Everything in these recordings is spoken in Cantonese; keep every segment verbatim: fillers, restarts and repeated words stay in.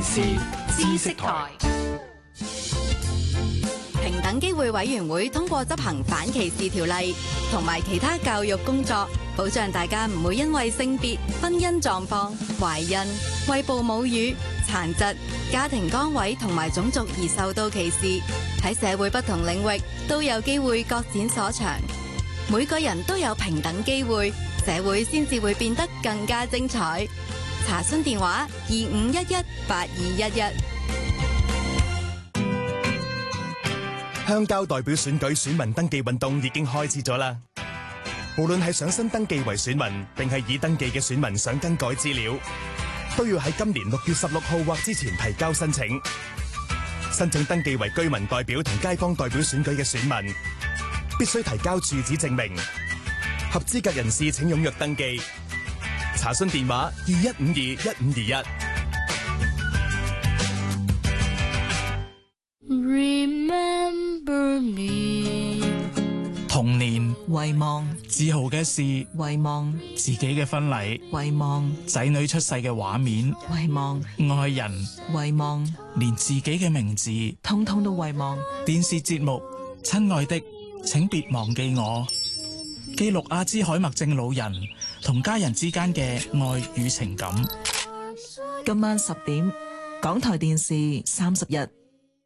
事知識台。 平等機會委員會通過執行反歧視條例同埋其他教育工作，保障大家唔會因為性別、婚姻狀況、懷孕、餵哺母乳、殘疾、家庭崗位同埋種族而受到歧視。喺社會不同領域都有機會各展所長。每個人都有平等機會，社會先至會變得更加精彩。查詢電話：二五一一八二一一。 鄉郊代表選舉選民登記運動已經開始咗啦。無論係想新登記為選民，定係已登記嘅選民想更改資料，都要喺今年六月十六號或之前提交申請。申請登記為居民代表同街坊代表選舉嘅選民，必須提交住址證明。合資格人士請踴躍登記。查詢電話：二一五二一五二一。 Remember me， 童年遺忘， 自豪嘅事， 遺忘自己嘅婚禮， 遺忘仔女出世嘅畫面， 遺忘愛人， 遺忘， 連自己嘅名字， 通通都遺忘。 電視節目《親愛的，請別忘記我》，記錄阿茲海默症老人同家人之間嘅愛與情感。 今晚十點，港台電視三十日。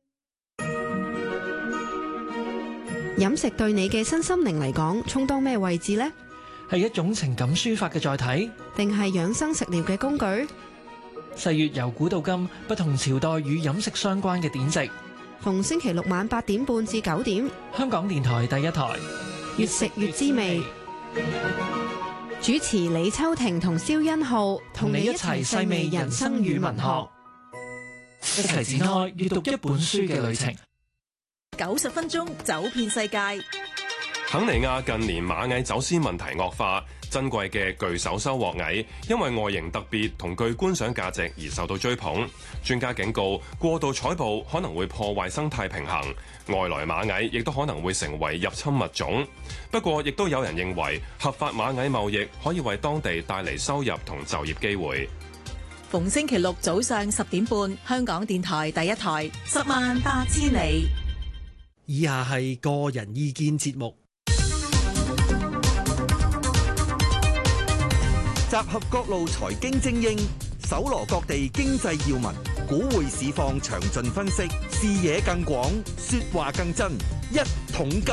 飲食對你嘅身心靈嚟講，充當咩位置呢？ 係一種情感抒發嘅載體， 定係養生食療嘅工具？ 歲月由古到今，不同朝代與飲食相關嘅典籍。 逢星期六晚八點半至九點， 香港電台第一台， 越食越滋味。主持李秋婷同蕭欣浩，同你一齊細味人生與文學， 一齊展開閱讀一本書嘅旅程。 九十分鐘走遍世界。 肯尼亞近年螞蟻走私問題惡化，珍貴嘅巨手收穫蟻因為外形特別同具觀賞價值而受到追捧。專家警告，過度採捕可能會破壞生態平衡，外來螞蟻亦都可能會成為入侵物種。不過，亦都有人認為合法螞蟻貿易可以為當地帶嚟收入同就業機會。 逢星期六早上十點半，香港電台第一台，十萬八千里。 以下係個人意見節目，集合各路財經精英，搜羅各地經濟要聞，股匯市況詳盡分析，視野更廣，說話更真，一桶金。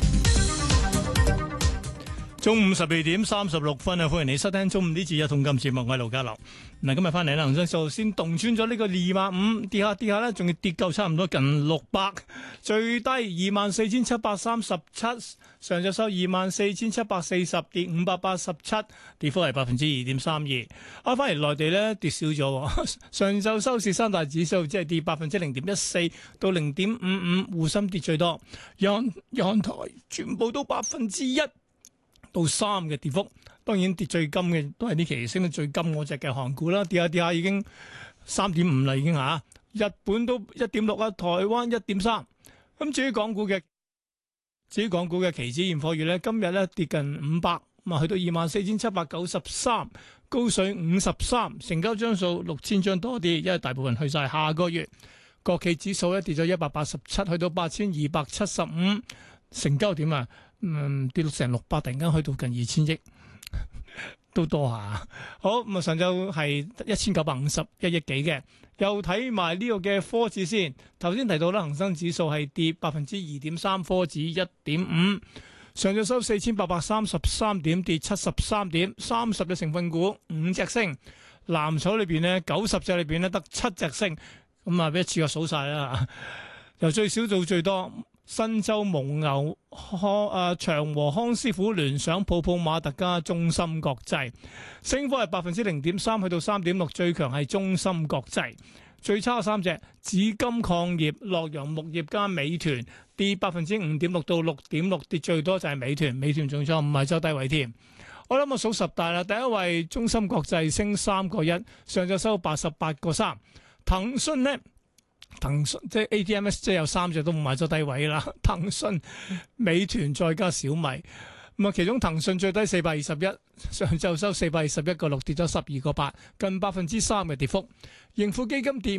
中午十二點三十六分啊！歡迎你收聽中午呢節一桶金節目，我係盧家樂。嗱，今日翻嚟啦，恒生指數先動穿咗呢個二萬五，跌下跌下咧，仲要跌夠差唔多近六百，最低二萬四千七百三十七，上晝收二萬四千七百四十，跌五百八十七，跌幅係百分之二點三二。啊，翻嚟內地咧跌少咗，上晝收市三大指數即係跌百分之零點一四到零點五五，滬深跌最多，日日韓台全部都百分之一到三嘅跌幅，當然跌最金嘅都係呢期升得最金嗰隻嘅韓股啦，跌下跌下已經三點五啦，已經嚇。日本都一點六啊，台灣一點三。咁至於港股嘅，至於港股嘅期指現貨月咧，今日咧跌近五百，咁啊去到二萬四千七百九十三，高水五十三，成交張數六千張多啲，因為大部分去晒下個月。國企指數咧跌咗一百八十七，去到八千二百七十五，成交點啊？嗯，跌到成六百，突然間去到近二千億，都多下。好，咁啊，上晝係一千九百五十一億幾嘅。又睇埋呢個嘅科指先，頭先提到啦，恒生指數係跌百分之二點三，科指一點五，上晝收四千八百三十三點，跌七十三點，三十隻成分股五隻升，藍籌裏邊呢，九十隻裏邊呢得七隻升，咁啊，俾一次過數晒啦，由最少到最多。新洲蒙牛、康誒長和康師傅、聯想、泡泡瑪特加、中芯國際，升幅係百分之零點三，去到三點六，最強係中芯國際。最差三隻紫金礦業、洛陽木業加美團，跌百分之五點六到六點六，跌最多就係美團，美團仲錯唔係周低位添。我諗我數十大啦，第一位中芯國際升三個一，上晝收八十八個三。騰訊呢？騰訊即係 A T M S， 即係有三隻都唔買咗低位啦。騰訊、美團再加小米，咁啊，其中騰訊最低四百二十一，上晝收四百二十一個六，跌咗十二個八，近百分之三嘅跌幅。盈富基金跌